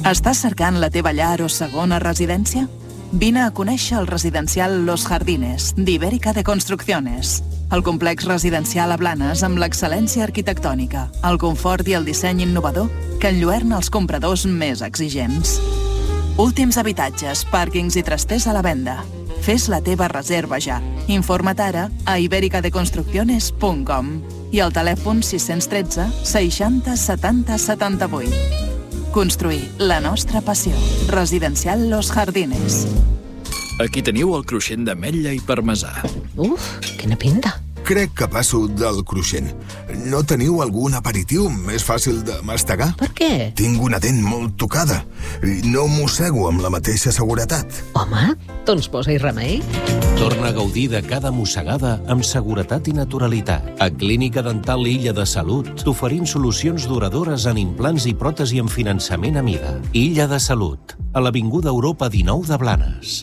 Estàs cercant la teva llar o segona residència? Vine a conèixer el residencial Los Jardines, d'Ibérica de Construcciones. El complex residencial a Blanes amb l'excel·lència arquitectònica, el confort i el disseny innovador que enlluerna els compradors més exigents. Últims habitatges, pàrquings i trasters a la venda. Fes la teva reserva ja. Informa't ara a ibericadeconstrucciones.com i al telèfon 613 60 70 78. Construir la nostra passió. Residencial Los Jardines. Aquí teniu el cruixent d'ametlla i parmesà. Uf, quina pinta. Crec que passo del cruixent. No teniu algun aperitiu més fàcil de mastegar? Per què? Tinc una dent molt tocada i no mossego amb la mateixa seguretat. Home, doncs posa-hi remei. Torna a gaudir de cada mossegada amb seguretat i naturalitat. A Clínica Dental Illa de Salut t'oferim solucions duradores en implants i pròtesi amb finançament a mida. Illa de Salut, a l'Avinguda Europa 19 de Blanes.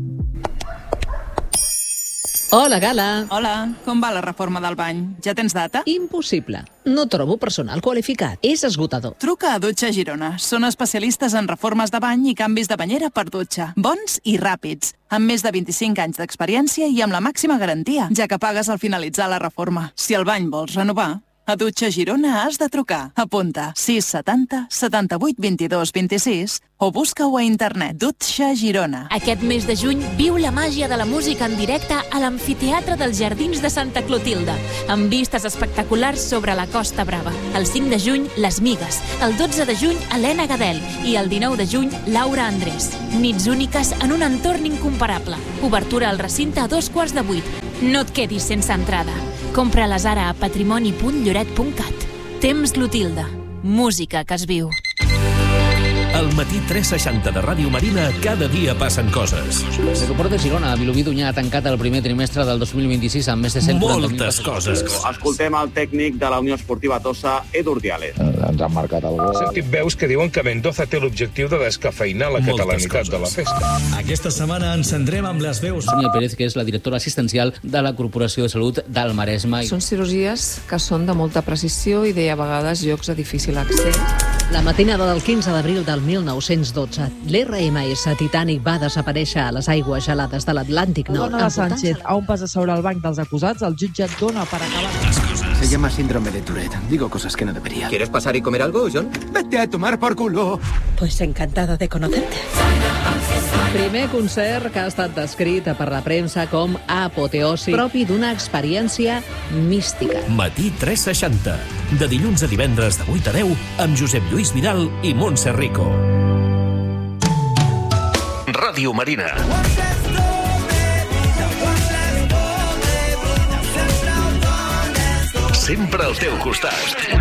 Hola, Gala. Hola, com va la reforma del bany? Ja tens data? Impossible. No trobo personal qualificat. És esgotador. Truca a Dutxa Girona. Són especialistes en reformes de bany i canvis de banyera per dutxa. Bons i ràpids. Amb més de 25 anys d'experiència i amb la màxima garantia, ja que pagues al finalitzar la reforma. Si el bany vols renovar, a Dutxa Girona has de trucar. Apunta 670 78 22 26 o busca-ho a internet. Dutxa Girona. Aquest mes de juny viu la màgia de la música en directe a l'Amfiteatre dels Jardins de Santa Clotilde, amb vistes espectaculars sobre la Costa Brava. El 5 de juny, Les Migues. El 12 de juny, Helena Gadel. I el 19 de juny, Laura Andrés. Nits úniques en un entorn incomparable. Obertura al recinte a 7:15. No et quedis sense entrada. Compra-les ara a patrimoni.lloret.cat. Temps Clotilde. Música que es viu. Al matí 360 de Ràdio Marina, cada dia passen coses. L'aeroport de Girona, Vilobí d'Onyar, ha tancat el primer trimestre del 2026 amb més de 140.000 Moltes coses. Escoltem el tècnic de la Unió Esportiva Tossa, Edu Urdiales. Ens han marcat el gol. He sentit veus que diuen que Mendoza té l'objectiu de descafeïnar la catalanitat de la festa. Aquesta setmana encendrem amb les veus. Sonia Pérez, que és la directora assistencial de la Corporació de Salut del Maresme. Són cirurgies que són de molta precisió i de, a vegades, llocs de difícil accés. La matinada del 15 d'abril del 1912, l'RMS Titanic va desaparèixer a les aigües gelades de l'Atlàntic Nord. Dona de Sánchez, a un pas de seure al banc dels acusats, el jutge dona per acabar... Se llama síndrome de Tourette. Digo cosas que no debería. ¿Quieres pasar y comer algo, John? Vete a tomar por culo. Pues encantada de conocerte. Primer concert que ha estat descrit per la premsa com apoteosi, propi d'una experiència mística. Matí 360. De dilluns a divendres de 8 a 10 amb Josep Lluís Vidal i Montse Rico. Ràdio Marina. Sempre al teu costat.